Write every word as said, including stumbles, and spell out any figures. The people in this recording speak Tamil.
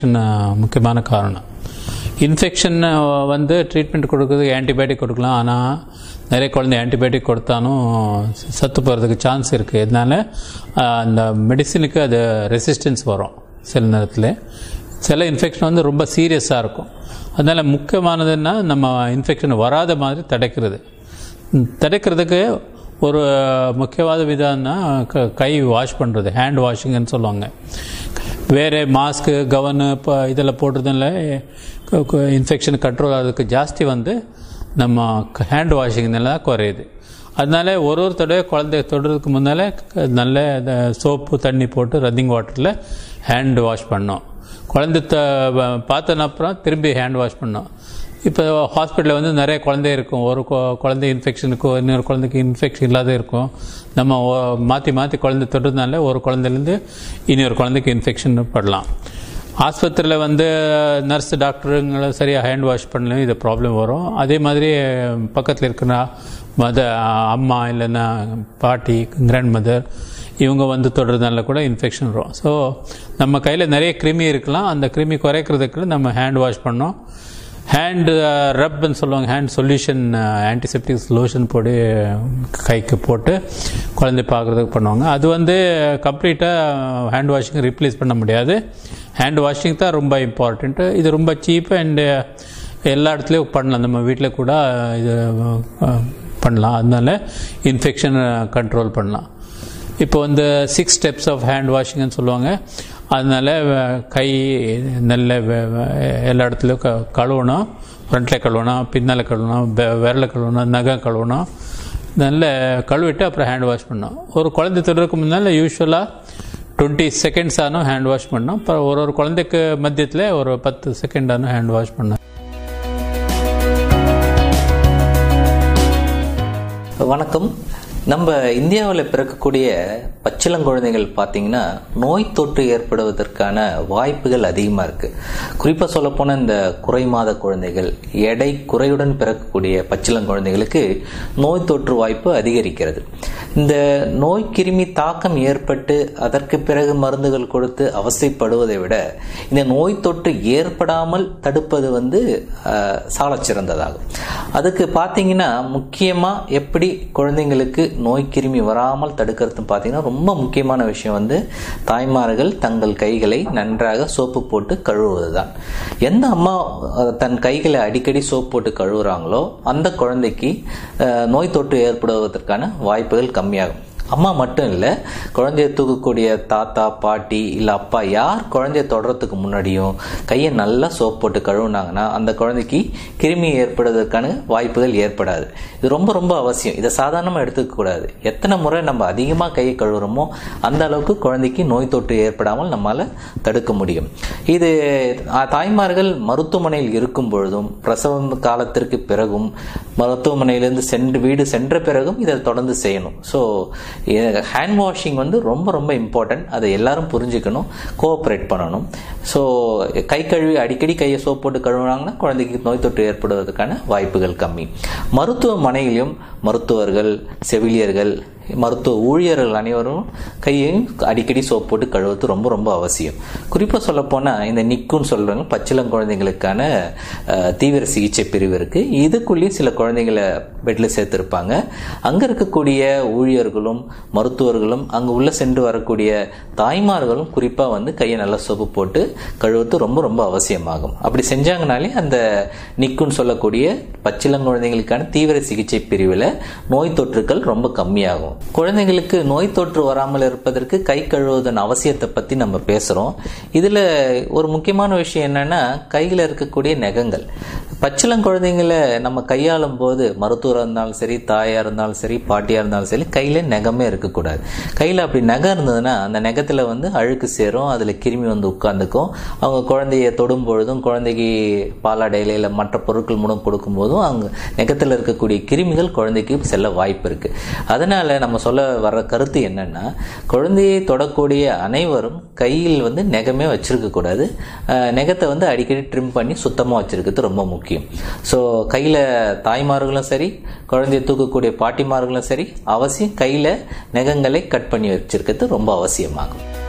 முக்கியமான காரணம். இன்ஃபெக்ஷன் வந்து ட்ரீட்மெண்ட் கொடுக்குறதுக்கு ஆன்டிபயோட்டிக் கொடுக்கலாம். ஆனால் நிறைய குழந்தை ஆன்டிபயோட்டிக் கொடுத்தாலும் சத்து போகிறதுக்கு சான்ஸ் இருக்குது. இதனால் அந்த மெடிசினுக்கு அது ரெசிஸ்டன்ஸ் வரும். சில நேரத்தில் சில இன்ஃபெக்ஷன் வந்து ரொம்ப சீரியஸாக இருக்கும். அதனால் முக்கியமானதுன்னா நம்ம இன்ஃபெக்ஷன் வராத மாதிரி தடுக்கிறது. தடுக்கிறதுக்கு ஒரு முக்கியவாத விதம்னா கை வாஷ் பண்ணுறது, ஹேண்ட் வாஷிங்னு சொல்லுவாங்க. வேறு மாஸ்க்கு கவனு இப்போ இதில் போடுறதுனால இன்ஃபெக்ஷன் கண்ட்ரோல் ஆகிறதுக்கு ஜாஸ்தி வந்து நம்ம ஹேண்ட் வாஷிங்னால தான் குறையுது. அதனால ஒரு ஒரு தடவை குழந்தைய தொடுறதுக்கு முன்னால் நல்ல சோப்பு தண்ணி போட்டு ரன்னிங் வாட்டரில் ஹேண்ட் வாஷ் பண்ணோம். குழந்தை த பார்த்தன அப்புறம் திரும்பி ஹேண்ட் வாஷ் பண்ணோம். இப்போ ஹாஸ்பிட்டலில் வந்து நிறைய குழந்தை இருக்கும். ஒரு குழந்தை இன்ஃபெக்ஷனுக்கும் இன்னொரு குழந்தைக்கு இன்ஃபெக்ஷன் இல்லாத இருக்கும். நம்ம மாற்றி மாற்றி குழந்தை தொடுறதுனால ஒரு குழந்தைலேருந்து இன்னொரு குழந்தைக்கு இன்ஃபெக்ஷன் படலாம். ஆஸ்பத்திரியில் வந்து நர்ஸ் டாக்டருங்களை சரியாக ஹேண்ட் வாஷ் பண்ணலையும் இது ப்ராப்ளம் வரும். அதே மாதிரி பக்கத்தில் இருக்கிற மத அம்மா இல்லைன்னா பாட்டி, கிராண்ட் மதர் இவங்க வந்து தொடுறதுனால கூட இன்ஃபெக்ஷன் வரும். ஸோ நம்ம கையில் நிறைய கிருமி இருக்கலாம். அந்த கிருமி குறைக்கிறதுக்கு நம்ம ஹேண்ட் வாஷ் பண்ணோம். ஹேண்டு ரப்னு சொல்லுவாங்க. ஹேண்ட் சொல்யூஷன் ஆன்டிசெப்டிக் லோஷன் போட்டு கைக்கு போட்டு குழந்தை பார்க்குறதுக்கு பண்ணுவாங்க. அது வந்து கம்ப்ளீட்டாக ஹேண்ட் வாஷிங் ரீப்ளேஸ் பண்ண முடியாது. ஹேண்ட் வாஷிங் தான் ரொம்ப இம்பார்ட்டண்ட்டு. இது ரொம்ப சீப்பு அண்டு எல்லா இடத்துலையும் பண்ணலாம். நம்ம வீட்டில் கூட இது பண்ணலாம். அதனால இன்ஃபெக்ஷன் கண்ட்ரோல் பண்ணலாம். இப்போ வந்து சிக்ஸ் ஸ்டெப்ஸ் ஆஃப் ஹேண்ட் வாஷிங்னு சொல்லுவாங்க. அதனால கை நல்ல எல்லா இடத்துலையும் க கழுவணும். ஃப்ரண்ட்டில் கழுவணும், பின்னால் கழுவணும், விரல கழுவணும், நகை கழுவணும். நல்ல கழுவிட்டு அப்புறம் ஹேண்ட் வாஷ் பண்ணணும். ஒரு குழந்தை தொடுறதுக்கு முன்னால் யூஸ்வலாக டுவெண்ட்டி செகண்ட்ஸ் ஆனும் ஹேண்ட் வாஷ் பண்ணோம். அப்புறம் ஒரு ஒரு குழந்தைக்கு மத்தியத்தில் ஒரு பத்து செகண்ட் ஆனும் ஹேண்ட் வாஷ் பண்ணோம். வணக்கம். நம்ம இந்தியாவில் பிறக்கக்கூடிய பச்சிளங்குழந்தைகள் பார்த்தீங்கன்னா நோய் தொற்று ஏற்படுவதற்கான வாய்ப்புகள் அதிகமாக இருக்குது. குறிப்பாக சொல்லப்போனால் இந்த குறை மாத குழந்தைகள், எடை குறையுடன் பிறக்கக்கூடிய பச்சிளங்குழந்தைகளுக்கு நோய் தொற்று வாய்ப்பு அதிகரிக்கிறது. இந்த நோய் கிருமி தாக்கம் ஏற்பட்டு அதற்கு பிறகு மருந்துகள் கொடுத்து அவசைப்படுவதை விட இந்த நோய் தொற்று ஏற்படாமல் தடுப்பது வந்து சால சிறந்ததாகும். அதுக்கு பார்த்தீங்கன்னா முக்கியமாக எப்படி குழந்தைங்களுக்கு நோய் கிருமி வராமல் தடுக்கிறது பார்த்தீங்கன்னா ரொம்ப முக்கியமான விஷயம் வந்து தாய்மார்கள் தங்கள் கைகளை நன்றாக சோப்பு போட்டு கழுவுவது தான். எந்த அம்மா தன் கைகளை அடிக்கடி சோப்பு போட்டு கழுவுறாங்களோ அந்த குழந்தைக்கு நோய் தொற்று ஏற்படுவதற்கான வாய்ப்புகள் கம்மியாகும். அம்மா மட்டும் இல்லை, குழந்தைய தூக்கக்கூடிய தாத்தா, பாட்டி இல்லை அப்பா யார் குழந்தைய தொடுறதுக்கு முன்னாடியும் கையை நல்லா சோப்பு போட்டு கழுவுனாங்கன்னா அந்த குழந்தைக்கு கிருமி ஏற்படுவதற்கான வாய்ப்புகள் ஏற்படாது. இது ரொம்ப ரொம்ப அவசியம். இதை சாதாரணமாக எடுத்துக்கக்கூடாது. எத்தனை முறை நம்ம அதிகமாக கையை கழுவுறோமோ அந்த அளவுக்கு குழந்தைக்கு நோய் தொற்று ஏற்படாமல் நம்மளால் தடுக்க முடியும். இது தாய்மார்கள் மருத்துவமனையில் இருக்கும் பொழுதும் பிரசவம் காலத்திற்கு பிறகும் மருத்துவமனையிலிருந்து சென்று வீடு சென்ற பிறகும் இதை தொடர்ந்து செய்யணும். ஸோ ஹேண்ட் வாஷிங் வந்து ரொம்ப ரொம்ப இம்பார்ட்டன்ட். அதை எல்லாரும் புரிஞ்சுக்கணும், கோஆப்ரேட் பண்ணணும். ஸோ கை கழுவி அடிக்கடி கையை சோப்பு போட்டு கழுவுனாங்கன்னா குழந்தைக்கு நோய் தொற்று ஏற்படுவதற்கான வாய்ப்புகள் கம்மி. மருத்துவமனையிலும் மருத்துவர்கள், செவிலியர்கள், மருத்துவ ஊழியர்கள் அனைவரும் கையையும் அடிக்கடி சோப்பு போட்டு கழுவுறது ரொம்ப ரொம்ப அவசியம். குறிப்பாக சொல்லப்போனால் இந்த நிக்குன்னு சொல்கிறாங்க, பச்சிளம் குழந்தைங்களுக்கான தீவிர சிகிச்சை பிரிவு இருக்குது. இதுக்குள்ளேயும் சில குழந்தைங்களை பெட்டில் சேர்த்துருப்பாங்க. அங்கே இருக்கக்கூடிய ஊழியர்களும் மருத்துவர்களும் அங்கே உள்ளே சென்று வரக்கூடிய தாய்மார்களும் குறிப்பாக வந்து கையை நல்லா சோப்பு போட்டு கழுவுறது ரொம்ப ரொம்ப அவசியமாகும். அப்படி செஞ்சாங்கனாலே அந்த நிக்குன்னு சொல்லக்கூடிய பச்சிளங்குழந்தைகளுக்கான தீவிர சிகிச்சை பிரிவில் நோய் தொற்றுக்கள் ரொம்ப கம்மியாகும். குழந்தைங்களுக்கு நோய் தொற்று வராமல் இருப்பதற்கு கை கழுவுவதன் அவசியத்தை பற்றி நம்ம பேசுகிறோம். இதில் ஒரு முக்கியமான விஷயம் என்னென்னா கையில் இருக்கக்கூடிய நகங்கள். பச்சிளங்குழந்தைங்களை நம்ம கையாளும் போது மருத்துவராக இருந்தாலும் சரி, தாயாக இருந்தாலும் சரி, பாட்டியாக இருந்தாலும் சரி, கையில் நகமே இருக்கக்கூடாது. கையில் அப்படி நகம் இருந்ததுன்னா அந்த நகத்தில் வந்து அழுக்கு சேரும், அதில் கிருமி வந்து உட்காந்துக்கும். அவங்க குழந்தைய தொடும் பொழுதும் குழந்தைக்கு பாலாடையில இல்லை மற்ற பொருட்கள் மூலம் கொடுக்கும்போதும் அவங்க நகத்தில் இருக்கக்கூடிய கிருமிகள் குழந்தைக்கு செல்ல வாய்ப்பு இருக்குது. அதனால் நம்ம சொல்ல வர கருத்து என்னன்னா, குழந்தையை தொடக்கூடிய அனைவரும் கையில் வந்து நகமே வச்சிருக்கக்கூடாது. நகத்தை வந்து அடிக்கடி ட்ரிம் பண்ணி சுத்தமாக வச்சிருக்கிறது ரொம்ப முக்கியம். ஸோ கையில் தாய்மார்களும் சரி, குழந்தையை தூக்கக்கூடிய பாட்டிமார்களும் சரி அவசியம் கையில் நகங்களை கட் பண்ணி வச்சிருக்கிறது ரொம்ப அவசியமாகும்.